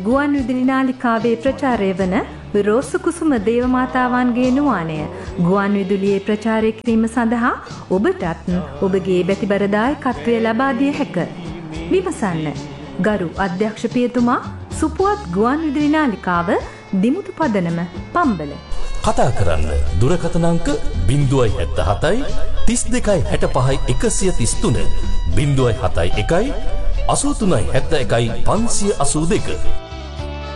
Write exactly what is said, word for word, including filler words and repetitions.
ගුවන් විදුලි නාලිකාවේ ප්‍රචාරය වන රෝස කුසුම දේවමාතාවන්ගේ නුවාණය ගුවන් විදුලියේ ප්‍රචාරය කිරීම සඳහා ඔබටත් ඔබගේ බැතිබර දායකත්වය ලබා දිය හැක. විමසන්න. ගරු අධ්‍යක්ෂ පියතුමා, සුපුවත් ගුවන් විදුලි නාලිකාව, දිමුතු පදනම, පම්බල. කතා කරන්න දුරකථන අංක ज़ीरो सात सात तीस दो साठ पाँच एक सौ तीस तीन ज़ीरो सात एक, अस्सी तीन सात एक पाँच आठ दो।